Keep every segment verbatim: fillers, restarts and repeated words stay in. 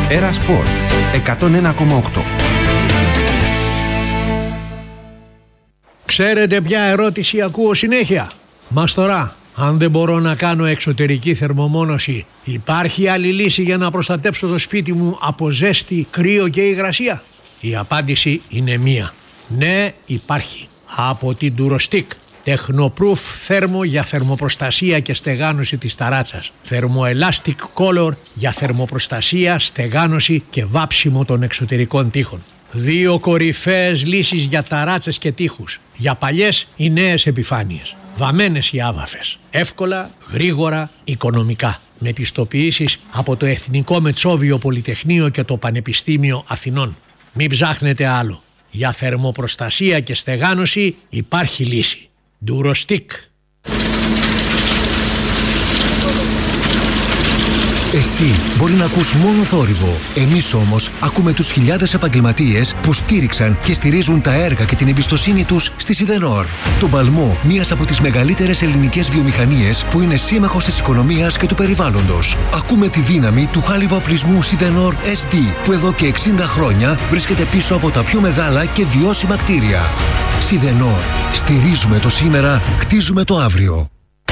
Έρα Σπορ εκατόν ένα κόμμα οκτώ. Ξέρετε ποια ερώτηση ακούω συνέχεια? Μαστορά, αν δεν μπορώ να κάνω εξωτερική θερμομόνωση, υπάρχει άλλη λύση για να προστατέψω το σπίτι μου από ζέστη, κρύο και υγρασία? Η απάντηση είναι μία. Ναι, υπάρχει. Από την Durostick. Technoproof θέρμο για θερμοπροστασία και στεγάνωση της ταράτσας. Thermoelastic Color για θερμοπροστασία, στεγάνωση και βάψιμο των εξωτερικών τοίχων. Δύο κορυφαίες λύσεις για ταράτσες και τοίχους. Για παλιές ή νέες επιφάνειες. Βαμμένες ή άβαφες. Εύκολα, γρήγορα, οικονομικά. Με πιστοποιήσεις από το Εθνικό Μετσόβιο Πολυτεχνείο και το Πανεπιστήμιο Αθηνών. Μην ψάχνετε άλλο. Για θερμοπροστασία και στεγάνωση υπάρχει λύση. Durostick. Εσύ μπορεί να ακούς μόνο θόρυβο. Εμείς όμως ακούμε τους χιλιάδες επαγγελματίες που στήριξαν και στηρίζουν τα έργα και την εμπιστοσύνη τους στη Σιδενόρ. Τον παλμό μιας από τις μεγαλύτερες ελληνικές βιομηχανίες που είναι σύμμαχος της οικονομίας και του περιβάλλοντος. Ακούμε τη δύναμη του χάλιβα-οπλισμού Σιδενόρ ες ντι που εδώ και εξήντα χρόνια βρίσκεται πίσω από τα πιο μεγάλα και βιώσιμα κτίρια. Σιδενόρ. Στηρίζουμε το σήμερα, χτίζουμε το αύριο.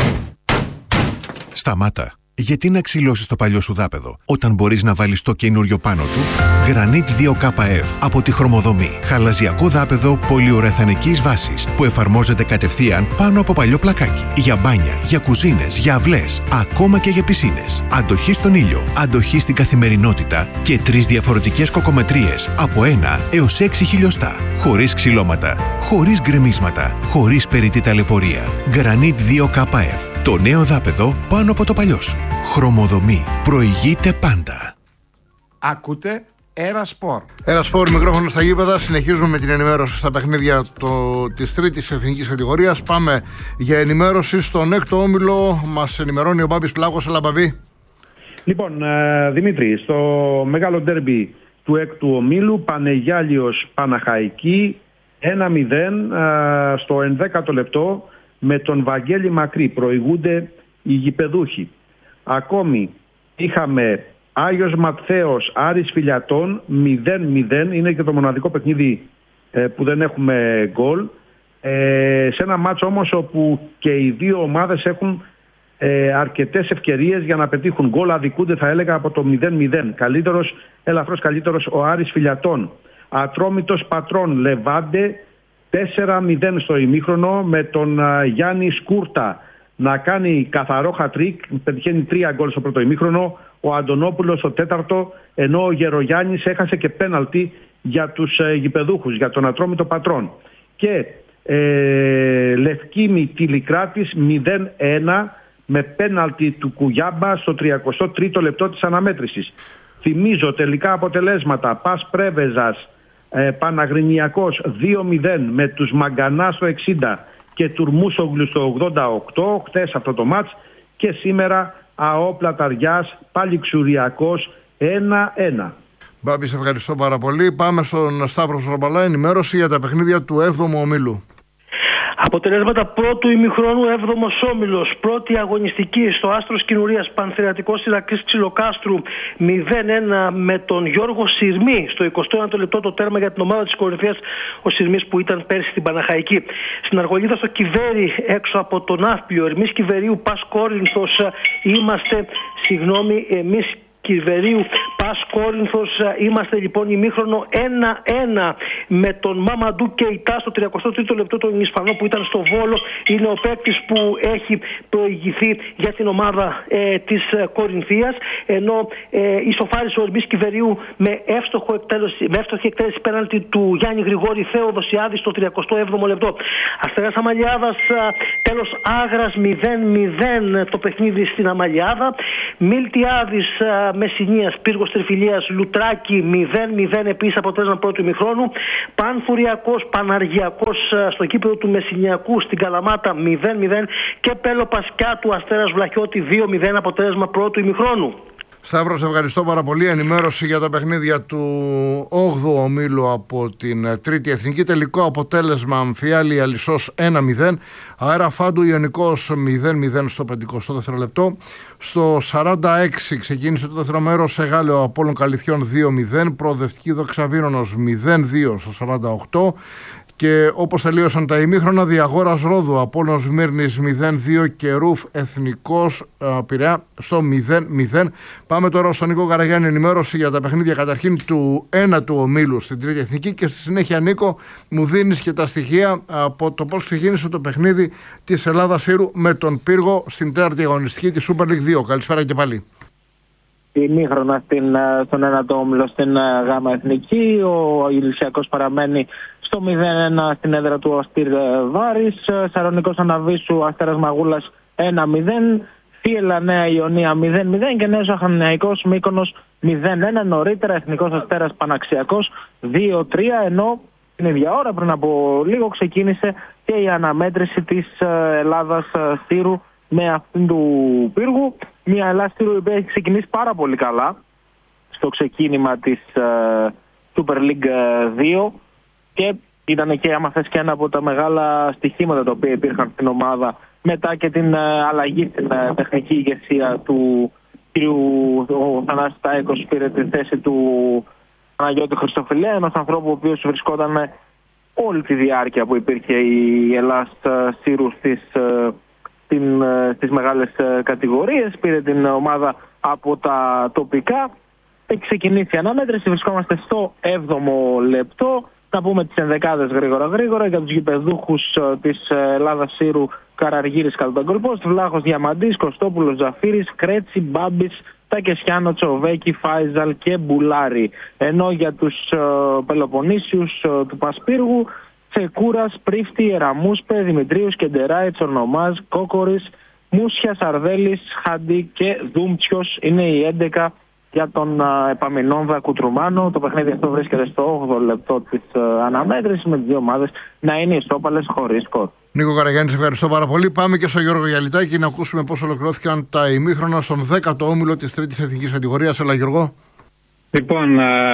Σταμάτα. Γιατί να ξυλώσεις το παλιό σου δάπεδο, όταν μπορείς να βάλεις το καινούριο πάνω του? Granit δύο κέι εφ από τη Χρωμοδομή. Χαλαζιακό δάπεδο πολυουρεθανικής βάσης που εφαρμόζεται κατευθείαν πάνω από παλιό πλακάκι. Για μπάνια, για κουζίνες, για αυλές, ακόμα και για πισίνες. Αντοχή στον ήλιο, αντοχή στην καθημερινότητα και τρεις διαφορετικές κοκομετρίες από ένα έως έξι χιλιοστά. Χωρίς ξυλώματα, χωρίς γκρεμίσματα, χωρίς περιττή ταλαιπωρία. Granit δύο κέι εφ. Το νέο δάπεδο πάνω από το παλιό σου. Χρωμοδομή. Προηγείται πάντα. Ακούτε Έρα Σπορ. Έρα Σπορ, μικρόφωνο στα γήπεδα. Συνεχίζουμε με την ενημέρωση στα παιχνίδια το, της τρίτης εθνικής κατηγορίας. Πάμε για ενημέρωση στον έκτο όμιλο. Μας ενημερώνει ο Μπάμπης Πλάκος. Έλα, Μπαμπή. Λοιπόν, ε, Δημήτρη, στο μεγάλο ντέρμπι του έκτου ομίλου, Πανεγιάλιος Παναχαϊκή, ένα μηδέν ε, στο ενδέκατο λεπτό, με τον Βαγγέλη Μακρύ προηγούνται οι γηπεδούχοι. Ακόμη είχαμε Άγιος Ματθαίος Άρης Φιλιατών μηδέν μηδέν, είναι και το μοναδικό παιχνίδι ε, που δεν έχουμε γκολ. Ε, σε ένα μάτσο όμως όπου και οι δύο ομάδες έχουν ε, αρκετές ευκαιρίες για να πετύχουν γκολ, αδικούνται θα έλεγα από το μηδέν μηδέν. Καλύτερος, ελαφρώς καλύτερος ο Άρης Φιλιατών. Ατρόμητος Πατρών Λεβάντε τέσσερα μηδέν στο ημίχρονο, με τον uh, Γιάννη Σκούρτα να κάνει καθαρό χατρίκ, πετυχαίνει τρία γκολ στο πρώτο ημίχρονο, ο Αντωνόπουλος στο τέταρτο, ενώ ο Γερογιάννης έχασε και πέναλτι για τους uh, γηπεδούχους, για τον Ατρόμητο Πατρών. Και ε, Λευκήμη Τιλικράτης μηδέν ένα με πέναλτι του Κουγιάμπα στο τριακοστό τρίτο λεπτό της αναμέτρησης. Θυμίζω τελικά αποτελέσματα: Πας Πρέβεζας Ε, Παναγρινιακός δύο μηδέν με τους Μαγκανά στο εξήντα και Τουρμούσογλου στο ογδόντα οκτώ, χθες αυτό το μάτς, και σήμερα ΑΟ Πλαταριάς πάλι Ξουριακός ένα ένα. Μπάμπη, σε ευχαριστώ πάρα πολύ. Πάμε στον Σταύρο Σορμπαλά, ενημέρωση για τα παιχνίδια του έβδομου ομίλου. Αποτελέσματα πρώτου ημιχρόνου, έβδομος όμιλος. Πρώτη αγωνιστική στο Άστρος Κινουρίας, Πανθρεατικός Ηρακλής Ξυλοκάστρου μηδέν ένα με τον Γιώργο Συρμή. Στο εικοστό ένατο λεπτό το τέρμα για την ομάδα της Κορινθίας, ο Συρμής που ήταν πέρσι στην Παναχαϊκή. Στην Αργολίδα στο Κιβέρι, έξω από τον Ναύπλιο, Ερμής Κιβερίου Πας Κόρινθος, είμαστε, συγγνώμη, εμείς Κιβερίου Πας Κόρινθος, είμαστε λοιπόν ημίχρονο ένα ένα με τον Μαμαντού Κεϊτά στο τριακοστό τρίτο λεπτό, τον Ισπανό που ήταν στο Βόλο. Είναι ο παίκτης που έχει προηγηθεί για την ομάδα ε, της Κορινθίας, ενώ ε, ισοφάρισε ο Ερμής Κιβερίου με, εύστοχο εκτέλεση, με εύστοχη εκτέλεση πέναλτι του Γιάννη Γρηγόρη Θεοδοσιάδη στο τριακοστό έβδομο λεπτό. Αστέρας Αμαλιάδας, τέλος Άγρας μηδέν μηδέν το παιχνίδι στην Αμαλιάδα. Μίλτιάδης Μεσσηνίας, Πύργος Τριφυλίας Λουτράκη μηδέν μηδέν επίσης αποτέλεσμα πρώτου ημιχρόνου. Πανφουριακός Παναργιακός στο κήπεδο του Μεσσηνιακού στην Καλαμάτα μηδέν μηδέν και Πέλο Πασκιά του Αστέρας Βλαχιώτη δύο μηδέν αποτέλεσμα πρώτου ημιχρόνου. Σταύρο, σε ευχαριστώ πάρα πολύ. Ενημέρωση για τα παιχνίδια του όγδοου ομίλου από την Τρίτη Εθνική. Τελικό αποτέλεσμα: Αμφιάλη Αλισσός ένα μηδέν, Αέρα Φάντου Ιωνικός μηδέν μηδέν στο πενηκοστό δεύτερο λεπτό. Στο σαράντα έξι ξεκίνησε το δεύτερο μέρος, Εγάλεο Απόλλων Καλυθιών δύο μηδέν, Προοδευτική Δόξα Βύρονος μηδέν δύο στο σαράντα οκτώ. Και όπως τελείωσαν τα ημίχρονα, Διαγόρας Ρόδου Απόλλων Σμύρνης μηδέν δύο και Ρουφ Εθνικός Πειραιά στο μηδέν μηδέν. Πάμε τώρα στον Νίκο Καραγιάννη, ενημέρωση για τα παιχνίδια καταρχήν του ένα του ομίλου στην Τρίτη Εθνική, και στη συνέχεια, Νίκο, μου δίνεις και τα στοιχεία από το πώς ξεκίνησε το παιχνίδι της Ελλάδας Σύρου με τον Πύργο στην τέταρτη αγωνιστική της Super League δύο. Καλησπέρα και πάλι. Ημίχρονα στον ένα το όμιλο στην Γάμα Εθνική. Ο Ηλυσιακός παραμένει στο μηδέν ένα στην έδρα του Αστήρ Βάρης. Σαρονικός Αναβίσου Αστέρας Μαγούλας ένα μηδέν. Θίελα Νέα Ιωνία μηδέν μηδέν και Νέος Αχανεαϊκός Μύκονος μηδέν ένα. Νωρίτερα Εθνικός Αστέρας Παναξιακός δύο τρία, ενώ την ίδια ώρα πριν από λίγο ξεκίνησε και η αναμέτρηση της Ελλάδας Σύρου με αυτήν του Πύργου. Μια Ελλάδα Σύρου η οποία έχει ξεκινήσει πάρα πολύ καλά στο ξεκίνημα της Super League δύο. Και ήταν και, άμα θες, και ένα από τα μεγάλα στοιχήματα τα οποία υπήρχαν στην ομάδα μετά και την uh, αλλαγή στην uh, τεχνική ηγεσία του κ. Θανάση Τάικος. Πήρε τη θέση του Παναγιώτη Χριστοφιλέα, ενός ανθρώπου ο οποίος βρισκόταν όλη τη διάρκεια που υπήρχε η Ελλάς uh, Σύρου στις, uh, την, uh, στις μεγάλες uh, κατηγορίες. Πήρε την ομάδα από τα τοπικά. Έχει ξεκινήσει η αναμέτρηση, βρισκόμαστε στο έβδομο λεπτό. Να πούμε τις ενδεκάδες γρήγορα γρήγορα για τους γηπεδούχους της Ελλάδας Σύρου: Καραργύρης Καλταγκολπός, Βλάχος Διαμαντής, Κωστόπουλος Ζαφύρης, Κρέτσι, Μπάμπης, Τακεσιάνο, Τσοβέκη, Φάιζαλ και Μπουλάρη. Ενώ για τους uh, Πελοποννήσιους uh, του Πασπύργου: Τσεκούρας, Πρίφτη, Εραμούσπε, Δημητρίου, Κεντεράη, Τσορνομάζ, Κόκορης, Μούσια, Σαρδέλης, Χάντι και Δούμτσιος. Είναι οι έντεκα για τον uh, Επαμεινόνδα Κουτρουμάνο. Το παιχνίδι αυτό βρίσκεται στο όγδοο λεπτό της uh, αναμέτρησης, με τις δύο ομάδες να είναι ισόπαλες χωρίς σκορ. Νίκο Καραγιάννη, σε ευχαριστώ πάρα πολύ. Πάμε και στο Γιώργο Γιαλιτάκη να ακούσουμε πώς ολοκληρώθηκαν τα ημίχρονα στον δέκατο όμιλο της Τρίτης Εθνικής Κατηγορίας. Έλα, Γιώργο. Λοιπόν,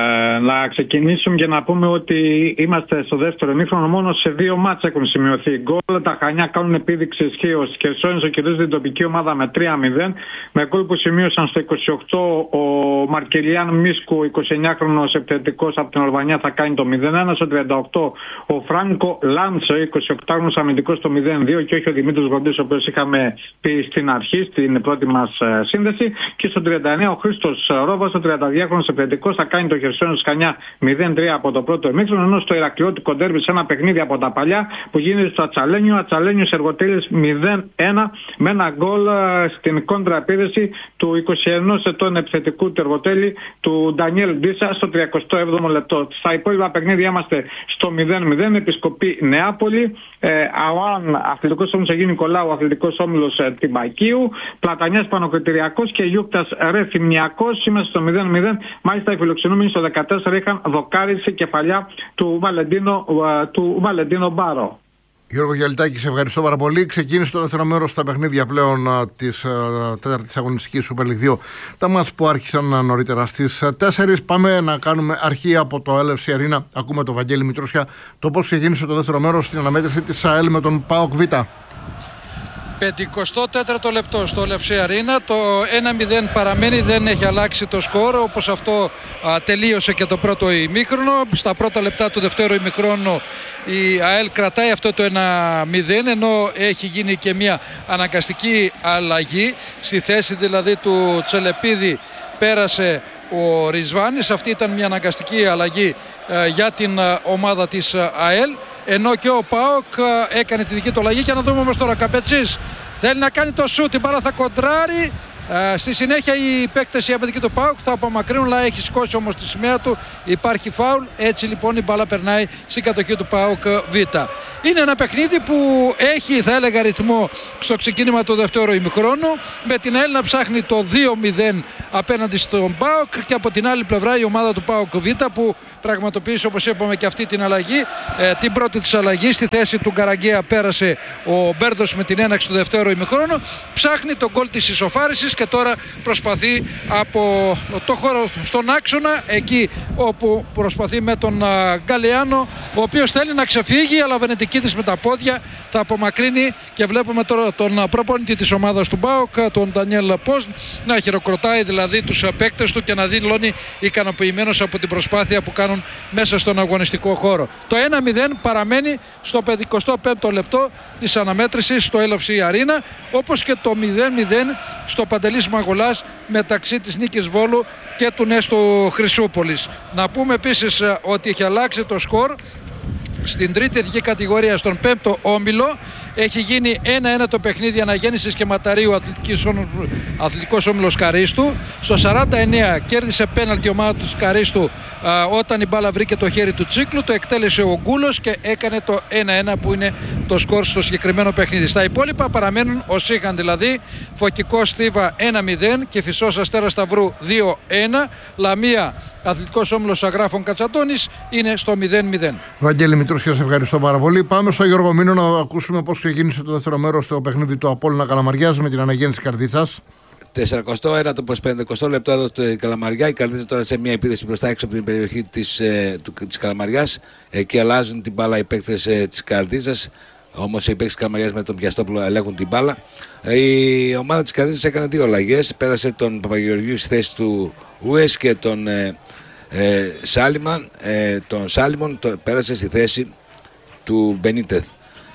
να ξεκινήσουμε και να πούμε ότι είμαστε στο δεύτερο ημίχρονο. Μόνο σε δύο μάτς έχουν σημειωθεί γκολ. Τα Χανιά κάνουν επίδειξη ισχύως και Σόνισο κερδίζει την τοπική ομάδα με τρία μηδέν. Με γκολ που σημείωσαν στο είκοσι οκτώ ο Μαρκελιάν Μίσκου, εικοσιεννιάχρονος επιθετικός από την Αλβανία, θα κάνει το μηδέν ένα. Στο τριάντα οκτώ ο Φράνκο Λάντσο, εικοσιοκτάχρονος αμυντικός, το μηδέν δύο, και όχι ο Δημήτρης Γοντής, ο οποίος είχαμε πει στην αρχή, στην πρώτη μας σύνδεση. Και στο τριάντα εννέα ο Χρήστος Ρόβας, ο τριανταδυάχρονος επιθετικός, θα κάνει το Χερσόνησο Χανιά μηδέν τρία από το πρώτο ημίχρονο. Ενώ στο Ηρακλειώτικο ντέρμπι, σε ένα παιχνίδι από τα παλιά που γίνεται στο Ατσαλένιο, Ατσαλένιος Εργοτέλης μηδέν ένα, με ένα γκολ στην κόντρα επίδεση του εικοσιενός ετών επιθετικού του Εργοτέλη, του Ντανιέλ Ντίσα, στο τριακοστό έβδομο λεπτό. Στα υπόλοιπα παιχνίδια είμαστε στο μηδέν μηδέν. Επισκοπή Νεάπολη, ε, Αουάν Αθλητικός Όμιλος Αγίου Νικολάου, Αθλητικός Όμιλος ε, Τυμπακίου, Πλατανιάς Πανοκριτηριακός και Γιούκτας Ρεθυμνιακός. Είμαστε στο μηδέν μηδέν. Μάλιστα οι φιλοξενούμενοι στο δεκατέσσερα είχαν δοκάριση κεφαλιά του Βαλεντίνο, ε, του Βαλεντίνο Μπάρο. Γιώργο Γιαλιτάκη, σε ευχαριστώ πάρα πολύ. Ξεκίνησε το δεύτερο μέρος στα παιχνίδια πλέον της τέταρτης αγωνιστικής Super League δύο. Τα μάτς που άρχισαν νωρίτερα στις τέσσερις. Πάμε να κάνουμε αρχή από το ελ εφ σι Arena. Ακούμε τον Βαγγέλη Μητρούσια το πώς ξεκίνησε το δεύτερο μέρος στην αναμέτρηση της ΑΕΛ με τον ΠΑΟΚ Β. πενηκοστό τέταρτο λεπτό στο ελ εφ σι Arena. Το ένα μηδέν παραμένει, δεν έχει αλλάξει το σκορ, όπως αυτό α, τελείωσε και το πρώτο ημίχρονο. Στα πρώτα λεπτά του δευτέρου ημιχρόνου η ΑΕΛ κρατάει αυτό το ένα μηδέν, ενώ έχει γίνει και μια αναγκαστική αλλαγή. Στη θέση δηλαδή του Τσελεπίδη πέρασε ο Ρισβάνης. Αυτή ήταν μια αναγκαστική αλλαγή ε, για την ε, ομάδα της ε, ΑΕΛ, ενώ και ο ΠΑΟΚ ε, έκανε τη δική του αλλαγή. Και να δούμε όμως τώρα, Καπετσής θέλει να κάνει το σούτ, η μπάλα θα κοντράρει. Ε, στη συνέχεια οι παίκτες, η αμυντική του ΠΑΟΚ θα απομακρύνουν, αλλά έχει σηκώσει όμως τη σημαία του. Υπάρχει φάουλ. Έτσι λοιπόν η μπάλα περνάει στην κατοχή του ΠΑΟΚ Β. Είναι ένα παιχνίδι που έχει, θα έλεγα, ρυθμό στο ξεκίνημα του δεύτερου ημιχρόνου, με την ΑΕΛ να ψάχνει το δύο μηδέν απέναντι στον ΠΑΟΚ, και από την άλλη πλευρά η ομάδα του ΠΑΟΚ Β που πραγματοποίησε, όπως είπαμε, και αυτή την αλλαγή, ε, την πρώτη της αλλαγή. Στη θέση του Γκαραγκέα πέρασε ο Μπέρδος με την έναξη του δεύτερου ημιχρόνου. Ψάχνει τον γκολ της ισοφάρισης Παναθηναϊκός και τώρα προσπαθεί από το χώρο στον άξονα, εκεί όπου προσπαθεί με τον Γκαλιάνο, ο οποίος θέλει να ξεφύγει, αλλά ο Βενετικίδης με τα πόδια θα απομακρύνει και βλέπουμε τώρα τον προπονητή της ομάδας του ΠΑΟΚ, τον Ντανιέλ Πόζ, να χειροκροτάει δηλαδή τους παίκτες του και να δηλώνει ικανοποιημένος από την προσπάθεια που κάνουν μέσα στον αγωνιστικό χώρο. Το ένα μηδέν παραμένει στο πενηκοστό πέμπτο λεπτό της αναμέτρησης στο Έλευσι Arena, όπως και το μηδέν μηδέν στο Παντελής Μαγολάς μεταξύ της Νίκης Βόλου και του Νέστου Χρυσούπολης. Να πούμε επίσης ότι έχει αλλάξει το σκορ στην τρίτη εθνική κατηγορία, στον πέμπτο όμιλο. Έχει γίνει ένα ένα το παιχνίδι αναγέννησης και Ματαρίου Αθλητικός Όμιλος Καρίστου. Στο σαράντα εννέα κέρδισε πέναλτι η ομάδα του Καρίστου α, όταν η μπάλα βρήκε το χέρι του Τσίκλου. Το εκτέλεσε ο Γκούλος και έκανε το ένα ένα που είναι το σκορ στο συγκεκριμένο παιχνίδι. Στα υπόλοιπα παραμένουν ως είχαν, δηλαδή Φωκικός Στίβα ένα μηδέν και Φυσός Αστέρας Σταυρού δύο ένα. Λαμία Αθλητικός Όμιλος Αγράφων Κατσατώνης είναι στο μηδέν μηδέν. Βαγγέλη Μητρούσια, σε ευχαριστώ πάρα πολύ. Πάμε στο Γιώργο Μήνο να ακούσουμε πώς ξεκίνησε το δεύτερο μέρος στο παιχνίδι του Απόλλωνα Καλαμαριάς με την αναγέννηση Καρδίτσας. σαράντα ένα το πενηκοστό λεπτό εδώ στο Καλαμαριά. Η Καρδίτσα τώρα σε μια επίθεση μπροστά έξω από την περιοχή της, ε, της Καλαμαριάς. Εκεί αλλάζουν την μπάλα οι παίκτες ε, της Καρδίτσας. Όμως οι παίκτες της Καλαμαριάς με τον Πιαστόπουλο ελέγχουν την μπάλα. Ε, η ομάδα της Καρδίτσας έκανε δύο αλλαγές. Πέρασε τον Παπαγεωργίου στη θέση του Ουες και τον ε, ε, Σάλιμαν. Ε, τον Σάλιμον τον πέρασε στη θέση του Μπενίτεθ.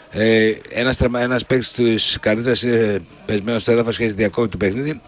Ε, ένας, ένας παίκτης της Καρδίτσας είναι πεσμένος στο έδαφος και έχει διακόπτει το παιχνίδι.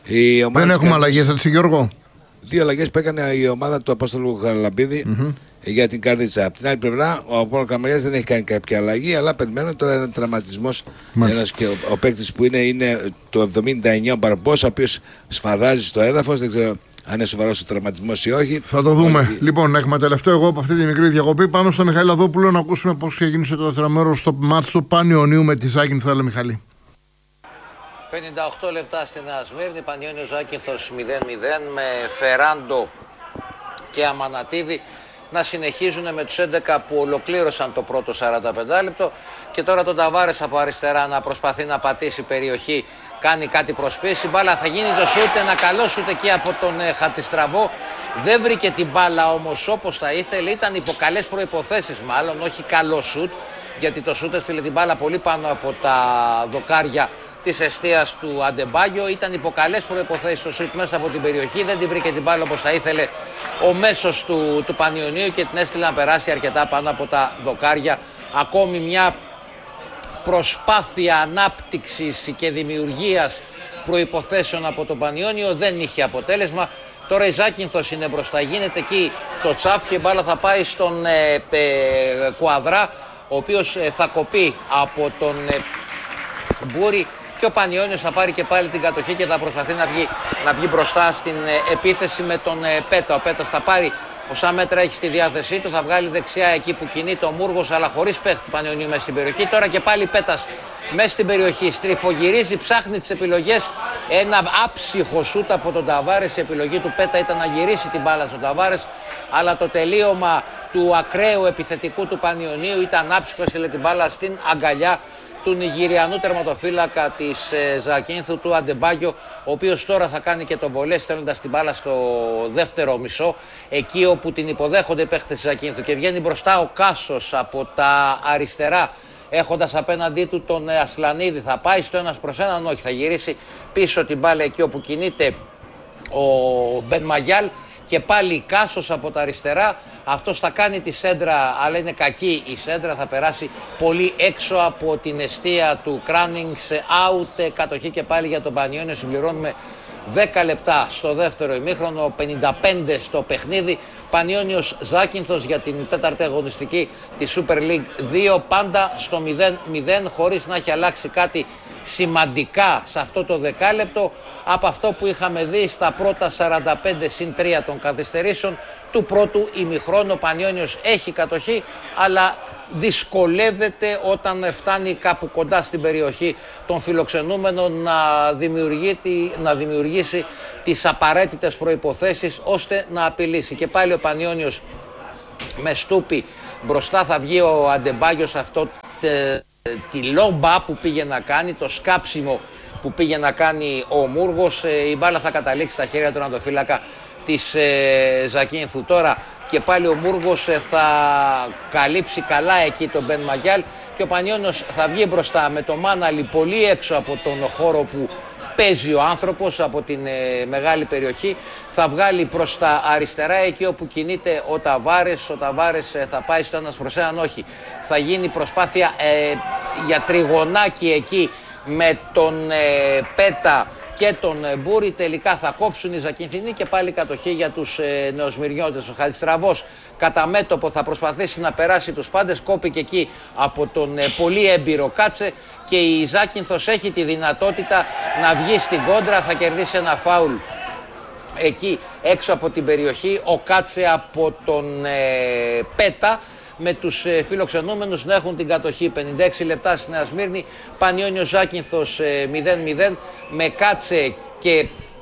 Η ομάδα Δεν έχουμε Καρδίτσας... αλλαγές, έτσι Γιώργο. Δύο αλλαγές που έκανε η ομάδα του Απόστολου Χαραλαμπίδη mm-hmm. για την Καρδίτσα. Από την άλλη πλευρά, ο Απόλλωνας Καλαμαριάς δεν έχει κάνει κάποια αλλαγή, αλλά περιμένουμε τώρα έναν τραυματισμός. Ένας και ο, ο παίκτης που είναι, είναι το εβδομήντα εννέα ο Μπαρμπός, ο οποίος σφαδάζει στο έδαφος. Δεν ξέρω αν είναι σοβαρός ο τραυματισμός ή όχι. Θα το δούμε. Όχι. Λοιπόν, να εκμεταλλευτώ εγώ από αυτή τη μικρή διακοπή. Πάμε στο Μιχαήλ Αδόπουλο να ακούσουμε πώς ξεκίνησε το δεύτερο μέρος στο μάτς του Πανιωνίου με τη Ζάκυνθο. Έλα, Μιχαλή. πενήντα οκτώ λεπτά στη Νέα Σμύρνη, Πανιώνιο Ζάκυνθος μηδέν μηδέν με Φεράντο και Αμανατίδη να συνεχίζουν με τους έντεκα που ολοκλήρωσαν το πρώτο σαράντα πέντε λεπτό και τώρα τον Ταβάρες από αριστερά να προσπαθεί να πατήσει περιοχή, κάνει κάτι προσπίεση, μπάλα θα γίνει το σούτ, ένα καλό σούτ εκεί από τον ε, Χατιστραβό, δεν βρήκε την μπάλα όμως όπως θα ήθελε, ήταν υπό καλές προϋποθέσεις μάλλον, όχι καλό σούτ, γιατί το σούτ έστειλε την μπάλα πολύ πάνω από τα δοκάρια της εστίας του Αντεμπάγιο, ήταν υπό καλές προϋποθέσεις το σούτ μέσα από την περιοχή, δεν την βρήκε την μπάλα όπως θα ήθελε ο μέσος του, του Πανιωνίου και την έστειλε να περάσει αρκετά πάνω από τα δοκάρια. Ακόμη μια προσπάθεια ανάπτυξης και δημιουργίας προϋποθέσεων από τον Πανιώνιο δεν είχε αποτέλεσμα. Τώρα η Ζάκυνθος είναι μπροστά, γίνεται εκεί το τσαφ και η μπάλα θα πάει στον ε, ε, Κουαδρά, ο οποίος ε, θα κοπεί από τον ε, Μπούρη και ο Πανιώνιος θα πάρει και πάλι την κατοχή και θα προσπαθεί να βγει, να βγει μπροστά στην ε, επίθεση με τον ε, Πέτα. Ο Πέτας θα πάρει όσα μέτρα έχει στη διάθεσή του, θα βγάλει δεξιά εκεί που κινείται ο Μούργος, αλλά χωρίς παίχτη του Πανιωνίου μέσα στην περιοχή. Τώρα και πάλι Πέτας μέσα στην περιοχή, στριφογυρίζει, ψάχνει τις επιλογές. Ένα άψυχο σούτ από τον Ταβάρες. Η επιλογή του Πέτα ήταν να γυρίσει την μπάλα στον Ταβάρες, αλλά το τελείωμα του ακραίου επιθετικού του Πανιωνίου ήταν άψυχο, έστειλε την μπάλα στην αγκαλιά του Νιγηριανού τερματοφύλακα της ε, Ζακίνθου, του Αντεμπάγιο, ο οποίος τώρα θα κάνει και τον βολέ στέλνοντας την μπάλα στο δεύτερο μισό, εκεί όπου την υποδέχονται οι παίχτες της Ζακίνθου και βγαίνει μπροστά ο Κάσος από τα αριστερά, έχοντας απέναντί του τον ε, Ασλανίδη. Θα πάει στο ένας προς έναν, όχι, θα γυρίσει πίσω την μπάλα εκεί όπου κινείται ο Μπεν Μαγιάλ και πάλι Κάσος από τα αριστερά. Αυτός θα κάνει τη σέντρα, αλλά είναι κακή η σέντρα, θα περάσει πολύ έξω από την εστία του Κράνινγκ σε out, κατοχή και πάλι για τον Πανιώνιο. Συμπληρώνουμε δέκα λεπτά στο δεύτερο ημίχρονο, πενήντα πέντε στο παιχνίδι. Πανιώνιος Ζάκυνθος για την τέταρτη αγωνιστική της Super League δύο, πάντα στο μηδέν μηδέν, χωρίς να έχει αλλάξει κάτι σημαντικά σε αυτό το δεκάλεπτο από αυτό που είχαμε δει στα πρώτα σαράντα πέντε συν τρία των καθυστερήσεων του πρώτου ημιχρόνου. Ο Πανιώνιος έχει κατοχή, αλλά δυσκολεύεται όταν φτάνει κάπου κοντά στην περιοχή των φιλοξενούμενων να, να δημιουργήσει τις απαραίτητες προϋποθέσεις ώστε να απειλήσει. Και πάλι ο Πανιώνιος με στούπι μπροστά, θα βγει ο Αντεμπάγιος αυτό τε, τη λόμπα που πήγε να κάνει, το σκάψιμο που πήγε να κάνει ο Μούργος. Η μπάλα θα καταλήξει στα χέρια του τερματοφύλακα της Ζακίνθου. Τώρα και πάλι ο Μούργος θα καλύψει καλά εκεί τον Μπεν Μαγιάλ και ο Πανιώνιος θα βγει μπροστά με το Μάναλι πολύ έξω από τον χώρο που παίζει ο άνθρωπος, από την ε, μεγάλη περιοχή. Θα βγάλει προς τα αριστερά εκεί όπου κινείται ο Ταβάρες. Ο Ταβάρες ε, θα πάει στο ένας προς έναν, όχι. Θα γίνει προσπάθεια ε, για τριγωνάκι εκεί με τον ε, Πέτα και τον ε, Μπούρη. Τελικά θα κόψουν οι Ζακυνθινοί και πάλι κατοχή για τους ε, Νεοσμυρνιώτες. Ο Χατζηστραβός κατά μέτωπο θα προσπαθήσει να περάσει τους πάντες. Κόπηκε εκεί από τον ε, πολύ έμπειρο Κάτσε και η Ζάκυνθος έχει τη δυνατότητα να βγει στην κόντρα. Θα κερδίσει ένα φάουλ εκεί έξω από την περιοχή. Ο Κάτσε από τον ε, Πέτα, με τους ε, φιλοξενούμενους να έχουν την κατοχή. πενήντα έξι λεπτά στη Νέα Σμύρνη, Πανιώνιος Ζάκυνθος ε, μηδέν μηδέν, με Κάτσε και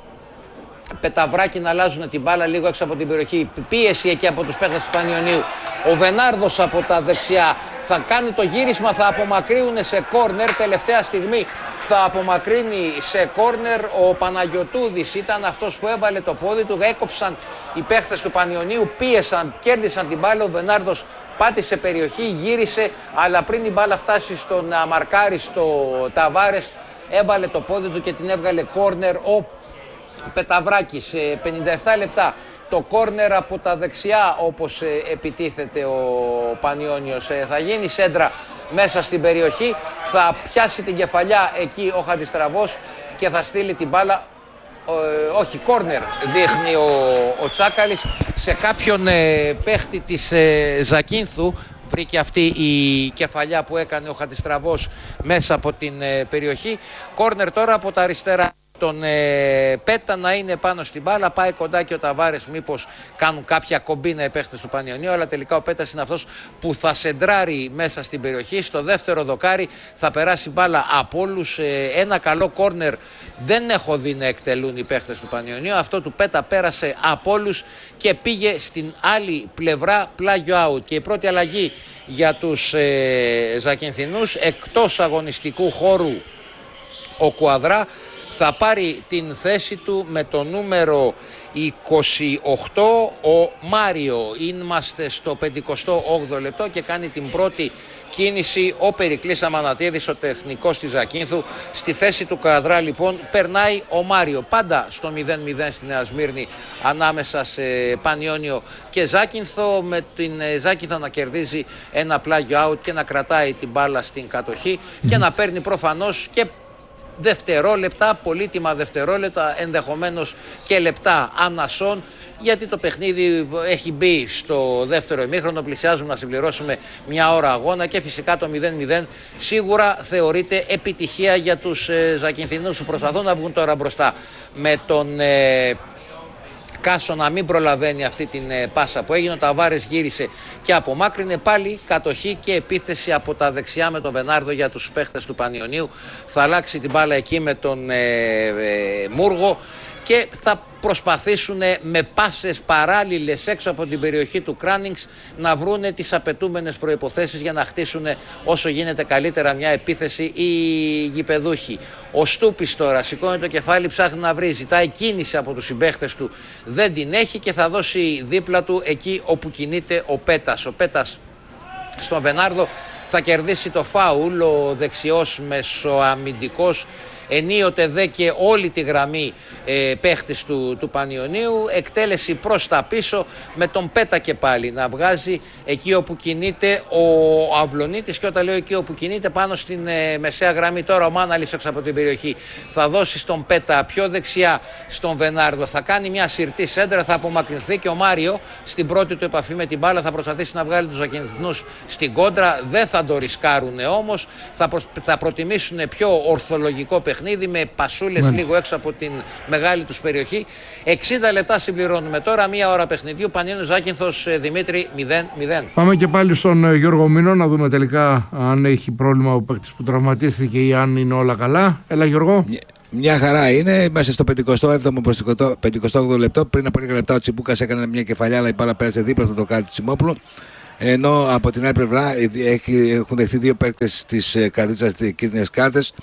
Πεταβράκη να αλλάζουν την μπάλα λίγο έξω από την περιοχή. Πίεση εκεί από τους παίκτες του Πανιωνίου. Ο Βενάρδος από τα δεξιά θα κάνει το γύρισμα, θα απομακρύνουν σε κόρνερ. Τελευταία στιγμή θα απομακρύνει σε κόρνερ ο Παναγιωτούδης. Ήταν αυτός που έβαλε το πόδι του. Έκοψαν οι παίχτες του Πανιωνίου, πίεσαν, κέρδισαν την μπάλα. Ο Βενάρδος πάτησε περιοχή, γύρισε, αλλά πριν η μπάλα φτάσει στον αμαρκάρι στο Ταβάρες, έβαλε το πόδι του και την έβγαλε κόρνερ ο Πεταβράκης. Σε πενήντα επτά λεπτά το κόρνερ από τα δεξιά, όπως ε, επιτίθεται ο Πανιώνιος. Ε, θα γίνει σέντρα μέσα στην περιοχή, θα πιάσει την κεφαλιά εκεί ο Χατζηστραβός και θα στείλει την μπάλα, ε, όχι κόρνερ δείχνει ο, ο Τσάκαλης, σε κάποιον ε, παίχτη της ε, Ζακίνθου. Βρήκε αυτή η κεφαλιά που έκανε ο Χατζηστραβός μέσα από την ε, περιοχή. Κόρνερ τώρα από τα αριστερά. Τον ε, Πέτα να είναι πάνω στην μπάλα, πάει κοντά και ο Ταβάρες μήπως κάνουν κάποια κομπίνα οι παίχτες του Πανιωνίου, αλλά τελικά ο Πέτας είναι αυτός που θα σεντράρει μέσα στην περιοχή. Στο δεύτερο δοκάρι θα περάσει μπάλα από όλους. Ε, ένα καλό κόρνερ δεν έχω δει να εκτελούν οι παίχτες του Πανιωνίου. Αυτό του Πέτα πέρασε από όλους και πήγε στην άλλη πλευρά, πλάγιο out. Και η πρώτη αλλαγή για τους ε, Ζακυνθινούς, εκτός αγωνιστικού χώρου ο Κουαδρά θα πάρει την θέση του με το νούμερο είκοσι οκτώ ο Μάριο. Είμαστε στο πενηκοστό όγδοο λεπτό και κάνει την πρώτη κίνηση ο Περικλής Αμανατίδης, ο τεχνικός της Ζακίνθου. Στη θέση του Κουαδρά λοιπόν περνάει ο Μάριο. Πάντα στο μηδέν μηδέν στη Νέα Σμύρνη ανάμεσα σε Πανιώνιο και Ζάκυνθο, με την Ζάκυνθο να κερδίζει ένα πλάγιο out και να κρατάει την μπάλα στην κατοχή και να παίρνει προφανώς και δευτερόλεπτα, πολύτιμα δευτερόλεπτα, ενδεχομένως και λεπτά ανασών, γιατί το παιχνίδι έχει μπει στο δεύτερο ημίχρονο, πλησιάζουμε να συμπληρώσουμε μια ώρα αγώνα και φυσικά το μηδέν μηδέν σίγουρα θεωρείται επιτυχία για τους ε, Ζακυνθινούς που προσπαθούν να βγουν τώρα μπροστά με τον ε, Κάσο να μην προλαβαίνει αυτή την ε, πάσα που έγινε. Ο Ταβάρες γύρισε και απομάκρυνε, πάλι κατοχή και επίθεση από τα δεξιά με τον Βενάρδο για τους παίχτες του Πανιωνίου. Θα αλλάξει την μπάλα εκεί με τον ε, ε, Μούργο και θα προσπαθήσουν με πάσες παράλληλες έξω από την περιοχή του Κράνινγκς να βρούνε τις απαιτούμενες προϋποθέσεις για να χτίσουν όσο γίνεται καλύτερα μια επίθεση οι γηπεδούχοι. Ο Στούπης τώρα σηκώνει το κεφάλι, ψάχνει να βρει, ζητάει κίνηση από τους συμπαίχτες του, δεν την έχει και θα δώσει δίπλα του εκεί όπου κινείται ο Πέτας. Ο Πέτας στον Βενάρδο θα κερδίσει το φάουλ, ο δεξιός μεσοαμυντικός ενίοτε δε και όλη τη γραμμή ε, παίχτης του, του Πανιωνίου. Εκτέλεση προς τα πίσω με τον Πέτα και πάλι να βγάζει εκεί όπου κινείται ο Αυλονίτης, και όταν λέω εκεί όπου κινείται πάνω στην ε, μεσαία γραμμή. Τώρα ο Μάναλης έξω από την περιοχή θα δώσει στον Πέτα πιο δεξιά στον Βενάρδο, θα κάνει μια συρτή σέντρα, θα απομακρυνθεί και ο Μάριο στην πρώτη του επαφή με την μπάλα θα προσπαθήσει να βγάλει τους Ζακυνθινούς στην κόντρα, δεν θα το ρισκάρουν όμως, θα, προσ... θα προτιμήσουν πιο ορθολογικό παιχνίδι με πασούλες Μάλιστα. λίγο έξω από την μεγάλη τους περιοχή. εξήντα λεπτά συμπληρώνουμε τώρα, μία ώρα παιχνιδιού. Πανιώνιος Ζάκυνθος, Δημήτρη, μηδέν μηδέν. Πάμε και πάλι στον Γιώργο Μήνο να δούμε τελικά αν έχει πρόβλημα ο παίκτης που τραυματίστηκε ή αν είναι όλα καλά. Έλα Γιώργο. Μια, μια χαρά είναι. Είμαστε στο πενηκοστό έβδομο προς πενηκοστό όγδοο λεπτό. Πριν από λίγα λεπτά ο Τσιμπούκας έκανε μια κεφαλιά, αλλά η μπάλα πέρασε δίπλα από το δοκάρι του Τσιμόπουλου. Ενώ από την άλλη πλευρά έχουν δεχτεί δύο παίκτες της Καρδίτσας κίτρινες κάρτες.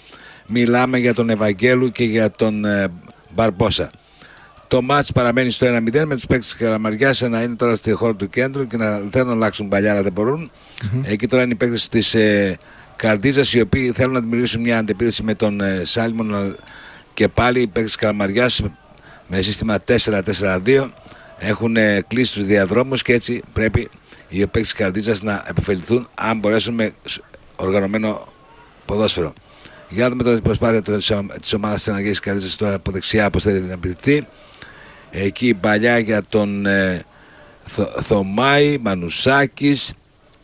μιλάμε για τον Ευαγγέλου και για τον ε, Μπαρμπόσα. Το μάτς παραμένει στο ένα μηδέν με τους παίκτες της Καλαμαριάς να είναι τώρα στη χώρα του κέντρου και να θέλουν να αλλάξουν παλιά, αλλά δεν μπορούν. Mm-hmm. Εκεί τώρα είναι οι παίκτες της ε, Καρδίζας, οι οποίοι θέλουν να δημιουργήσουν μια αντεπίθεση με τον ε, Σάλμον, και πάλι οι παίκτες της Καλαμαριάς με σύστημα τέσσερα τέσσερα δύο έχουν ε, κλείσει τους διαδρόμους, και έτσι πρέπει οι παίκτες της Καρδίζας να επωφεληθούν αν μπορέσουν με οργανωμένο ποδόσφαιρο. Για να δούμε τώρα την προσπάθεια της ομάδας της Ενεργείας Καρδίζας τώρα από δεξιά, πώς θέλει να επιτεθεί. Εκεί η παλιά για τον ε, Θο, Θωμάη, Μανουσάκης.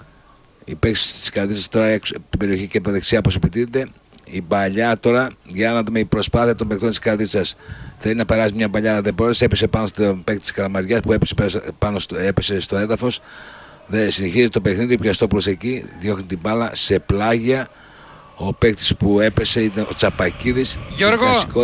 Οι παίκτες της Καρδίζας τώρα έξω από την περιοχή και από δεξιά, πώς επιτίθεται. Η παλιά τώρα, για να δούμε η προσπάθεια των παικτών της Καρδίζας. Θέλει να περάσει μια παλιά, αλλά δεν μπόρεσε. Έπεσε πάνω στον παίκτη της Καλαμαριάς που έπεσε, πάνω στο, έπεσε στο έδαφος. Δεν συνεχίζει το παιχνίδι. Πιαστόπουλος εκεί διώχνει την μπάλα σε πλάγια. Ο παίκτης που έπεσε ήταν ο Τσαπακίδης. Γιώργο,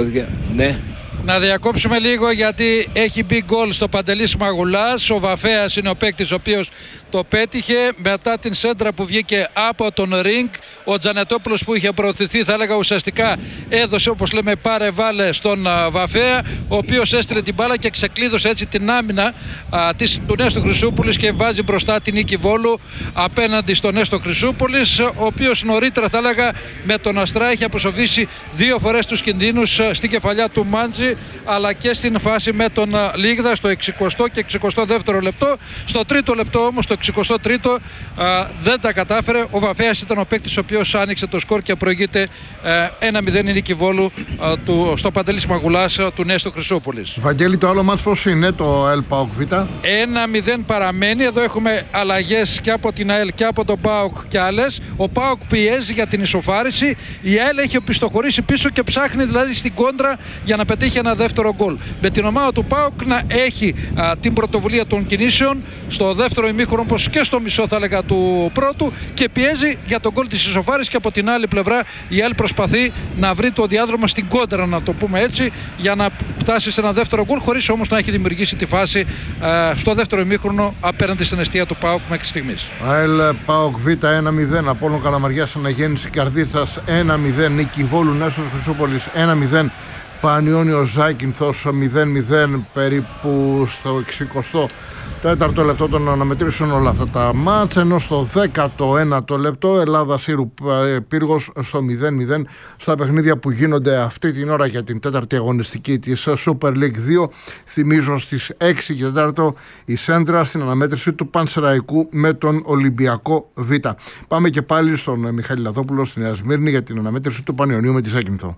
ναι. Να διακόψουμε λίγο, γιατί έχει μπει γκολ στο Παντελής Μαγουλάς. Ο Βαφέας είναι ο παίκτης ο οποίος το πέτυχε μετά την σέντρα που βγήκε από τον ριγκ. Ο Τζανετόπουλος που είχε προωθηθεί, θα έλεγα ουσιαστικά έδωσε, όπως λέμε, πάρε βάλε στον α, Βαφέα, ο οποίος έστειλε την μπάλα και ξεκλείδωσε έτσι την άμυνα α, της, του Νέστο Χρυσούπολης, και βάζει μπροστά την Νίκη Βόλου απέναντι στον Νέστο Χρυσούπολης, ο οποίος νωρίτερα, θα έλεγα, με τον Αστρά είχε αποσοβήσει δύο φορές τους κινδύνους στην κεφαλιά του Μάντζη, αλλά και στην φάση με τον Λίγδα στο εξηκοστό και εξηκοστό δεύτερο λεπτό. Στο τρίτο λεπτό όμως, το εξηκοστό τρίτο, α, δεν τα κατάφερε. Ο Βαφέας ήταν ο παίκτης ο οποίος άνοιξε το σκορ και προηγείται ένα μηδέν η Νίκη Βόλου α, του, στο Παντελής Μαγουλάς του Νέστο Χρυσούπολης. Βαγγέλη, το άλλο μάτς πώς είναι, το ΑΕΛ ΠΑΟΚ Β? ένα μηδέν παραμένει. Εδώ έχουμε αλλαγές και από την ΑΕΛ και από τον ΠΑΟΚ και άλλες. Ο ΠΑΟΚ πιέζει για την ισοφάριση. Η ΑΕΛ έχει οπισθοχωρήσει πίσω και ψάχνει δηλαδή στην κόντρα για να πετύχει ένα δεύτερο γκολ. Με την ομάδα του ΠΑΟΚ να έχει α, την πρωτοβουλία των κινήσεων στο δεύτερο ημίχρονο, όπως και στο μισό, θα έλεγα, του πρώτου, και πιέζει για τον γκολ της ισοφάρης. Και από την άλλη πλευρά η ΑΕΛ προσπαθεί να βρει το διάδρομο στην κόντρα, να το πούμε έτσι, για να φτάσει σε ένα δεύτερο γκολ, χωρίς όμως να έχει δημιουργήσει τη φάση α, στο δεύτερο ημίχρονο απέναντι στην εστία του ΠΑΟΚ μέχρι στιγμής. ΑΕΛ ΠΑΟΚ Β ένα μηδέν, Απόλλων Καλαμαριάς Αναγέννηση Καρδίτσας ένα μηδέν, Νίκη Βόλου Νέστος Χρυσούπολης ένα μηδέν, Πανιόνιος Ζάκυνθος μηδέν μηδέν, περίπου στο εξηκοστό τέταρτο λεπτό των αναμετρήσεων όλα αυτά τα μάτς, ενώ στο δέκατο ένατο λεπτό Ελλάδα Σύρου Πύργος στο μηδέν μηδέν στα παιχνίδια που γίνονται αυτή την ώρα για την τέταρτη αγωνιστική της Super League δύο. Θυμίζω στις έξι και τέταρτο η Σέντρα στην αναμέτρηση του Πανσεραϊκού με τον Ολυμπιακό Β. Πάμε και πάλι στον Μιχάλη Λαδόπουλο στη Νέα Σμύρνη για την αναμέτρηση του Πανιωνίου με τη Ζάκυνθο.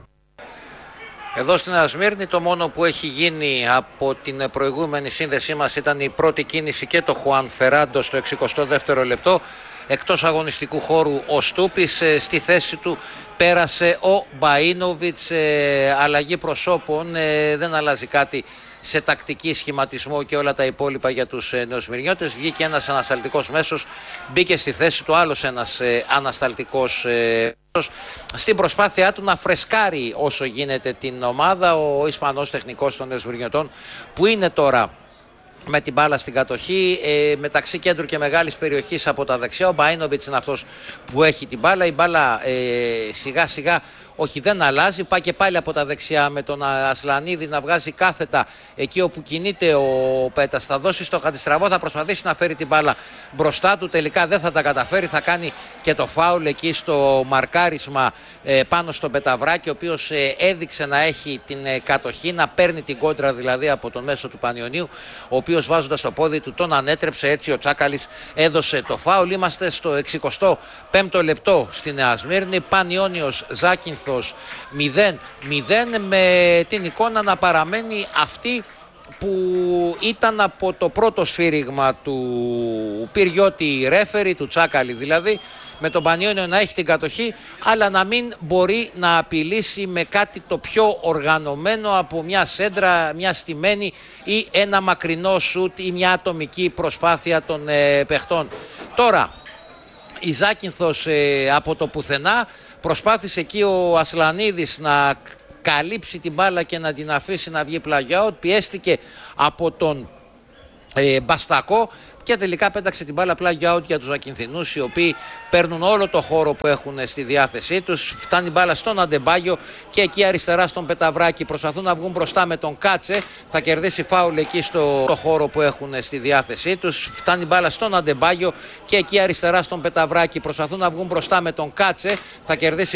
Εδώ στην Νέα Σμύρνη το μόνο που έχει γίνει από την προηγούμενη σύνδεσή μας ήταν η πρώτη κίνηση και το Χουάν Φεράντο στο εξηκοστό δεύτερο λεπτό. Εκτός αγωνιστικού χώρου ο Στούπης, στη θέση του πέρασε ο Μπαΐνοβιτς, αλλαγή προσώπων, δεν αλλάζει κάτι σε τακτική σχηματισμό και όλα τα υπόλοιπα για τους νεοσμυρνιώτες. Βγήκε ένας ανασταλτικός μέσος, μπήκε στη θέση του άλλος ένας ανασταλτικός μέσος, στην προσπάθειά του να φρεσκάρει όσο γίνεται την ομάδα ο Ισπανός τεχνικός των νεοσμυρνιωτών, που είναι τώρα με την μπάλα στην κατοχή ε, μεταξύ κέντρου και μεγάλης περιοχής από τα δεξιά. Ο Μπαΐνοβιτς είναι αυτός που έχει την μπάλα. Η μπάλα ε, σιγά σιγά, όχι, δεν αλλάζει, πάει και πάλι από τα δεξιά με τον Ασλανίδη να βγάζει κάθετα εκεί όπου κινείται ο Πέτας. Θα δώσει στο Χαντιστραβό, θα προσπαθήσει να φέρει την μπάλα μπροστά του, τελικά δεν θα τα καταφέρει, θα κάνει και το φάουλ εκεί στο μαρκάρισμα ε, πάνω στον Πεταβράκη, ο οποίος ε, έδειξε να έχει την ε, κατοχή, να παίρνει την κόντρα δηλαδή από τον μέσο του Πανιωνίου, ο οποίος βάζοντας το πόδι του τον ανέτρεψε, έτσι ο Τσάκαλης έδωσε το φάουλ. Είμαστε στο εξηκοστό πέμπτο λεπτό στη Νέα Σμύρνη, Πανιώνιος Ζάκυνθος μηδέν μηδέν, με την εικόνα να παραμένει αυτή που ήταν από το πρώτο σφύριγμα του Πυριώτη ρέφερη, του Τσάκαλη δηλαδή, με τον Πανιώνιο να έχει την κατοχή, αλλά να μην μπορεί να απειλήσει με κάτι το πιο οργανωμένο από μια σέντρα, μια στημένη ή ένα μακρινό σουτ ή μια ατομική προσπάθεια των ε, παιχτών. Τώρα η Ζάκυνθος ε, από το πουθενά προσπάθησε εκεί ο Ασλανίδης να καλύψει την μπάλα και να την αφήσει να βγει πλαγιάουτ, πιέστηκε από τον ε, Μπαστακό και τελικά πέταξε την μπάλα πλάγιο out για τους Ακινθινούς, οι οποίοι παίρνουν όλο το χώρο που έχουν στη διάθεσή τους. Φτάνει η μπάλα στον Αντεμπάγιο και εκεί αριστερά στον Πεταβράκη προσπαθούν να βγουν μπροστά με τον Κάτσε. Θα κερδίσει φάουλ εκεί στο το χώρο που έχουν στη διάθεσή τους. Φτάνει η μπάλα στον Αντεμπάγιο και εκεί αριστερά στον Πεταβράκη προσπαθούν να βγουν μπροστά με τον Κάτσε. Θα κερδίσει